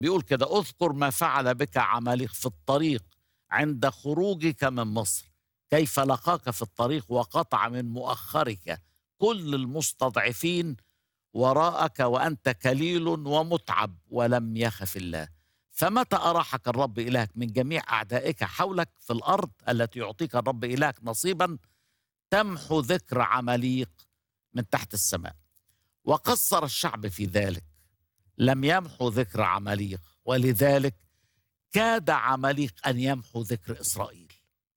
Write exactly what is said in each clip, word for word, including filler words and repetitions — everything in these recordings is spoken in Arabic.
بيقول كده: اذكر ما فعل بك عماليق في الطريق عند خروجك من مصر، كيف لقاك في الطريق وقطع من مؤخرك كل المستضعفين وراءك وأنت كليل ومتعب ولم يخف الله. فمتى أراحك الرب إلهك من جميع أعدائك حولك في الأرض التي يعطيك الرب إلهك نصيبا، تمحو ذكر عماليق من تحت السماء. وقصر الشعب في ذلك، لم يمحو ذكر عماليق، ولذلك كاد عماليق أن يمحو ذكر إسرائيل.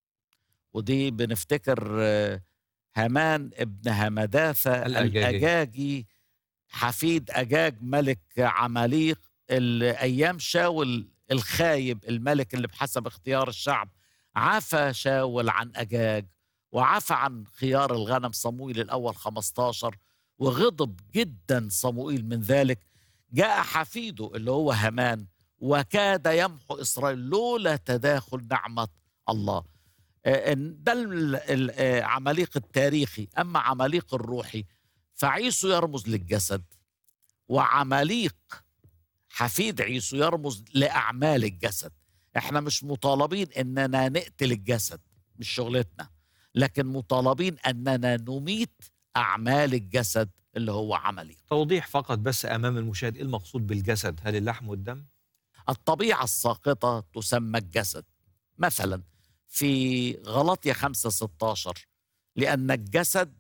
ودي بنفتكر آه، هامان ابن همداثة الأجاجي. الأجاجي، حفيد أجاج ملك عماليق، اللي أيام شاول الخايب الملك اللي بحسب اختيار الشعب عفى شاول عن أجاج، وعفى عن خيار الغنم صموئيل الأول خمستاشر، وغضب جدا صموئيل من ذلك. جاء حفيده اللي هو هامان وكاد يمحو إسرائيل لولا تداخل نعمة الله. آه، إن ده ال- ال- آه، عماليق التاريخي. أما عماليق الروحي فعيسو يرمز للجسد، وعماليق حفيد عيسو يرمز لأعمال الجسد. احنا مش مطالبين اننا نقتل الجسد، مش شغلتنا، لكن مطالبين اننا نميت أعمال الجسد اللي هو عمليق. توضيح فقط بس أمام المشاهد، إيه المقصود بالجسد؟ هل اللحم والدم؟ الطبيعة الساقطة تسمى الجسد. مثلا في غلطية خمسة ستاشر: لأن الجسد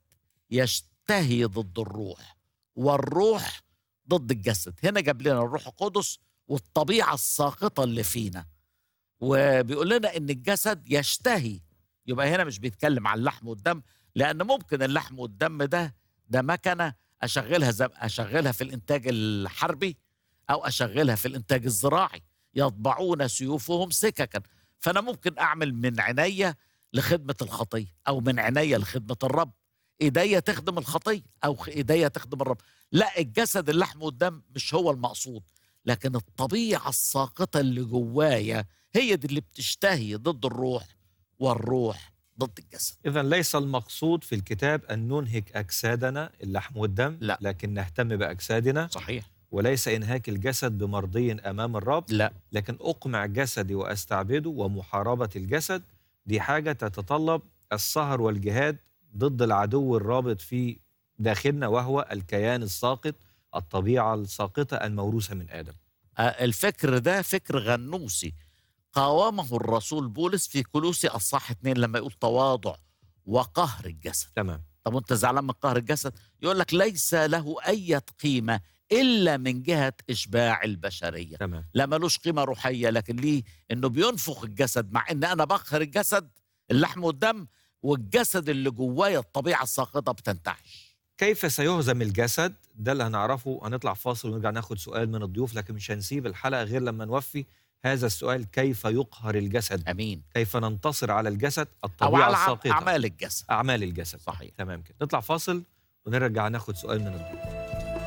يشتهي ضد الروح، والروح ضد الجسد. هنا جاب لنا الروح القدس والطبيعة الساقطة اللي فينا، وبيقول لنا إن الجسد يشتهي. يبقى هنا مش بيتكلم عن اللحم والدم، لأن ممكن اللحم والدم ده ده مكنة أشغلها زي أشغلها في الإنتاج الحربي، أو أشغلها في الإنتاج الزراعي. يطبعون سيوفهم سككا. فأنا ممكن أعمل من عينيا لخدمة الخطية، أو من عينيا لخدمة الرب. إيديا تخدم الخطية، أو خ- إيديا تخدم الرب. لا، الجسد اللحم والدم مش هو المقصود، لكن الطبيعة الساقطة اللي جوايا هي دي اللي بتشتهي ضد الروح، والروح ضد الجسد. إذا ليس المقصود في الكتاب أن ننهك أجسادنا اللحم والدم، لا. لكن نهتم بأجسادنا. صحيح. وليس إنهاك الجسد بمرضي أمام الرب، لا. لكن أقمع جسدي وأستعبده. ومحاربة الجسد دي حاجة تتطلب السهر والجهاد ضد العدو الرابط في داخلنا، وهو الكيان الساقط، الطبيعة الساقطة الموروثة من آدم. آه، الفكر ده فكر غنوسي قاومه الرسول بولس في كولوسي اصحاح اتنين لما يقول تواضع وقهر الجسد. تمام. طب وانت زعلان من قهر الجسد؟ يقول لك ليس له اي قيمه الا من جهه اشباع البشريه. تمام. لا، ملوش قيمه روحيه، لكن ليه؟ انه بينفخ الجسد، مع ان انا بقهر الجسد اللحم والدم، والجسد اللي جوايا الطبيعه الساقطه بتنتعش. كيف سيهزم الجسد؟ ده اللي هنعرفه. هنطلع فاصل ونرجع ناخد سؤال من الضيوف، لكن مش هنسيب الحلقة غير لما نوفي هذا السؤال: كيف يقهر الجسد؟ امين. كيف ننتصر على الجسد او الطبيعة على عم- الساقطة؟ اعمال الجسد. أعمال الجسد. صحيح. تمام كده. نطلع فاصل ونرجع ناخد سؤال من الضيوف.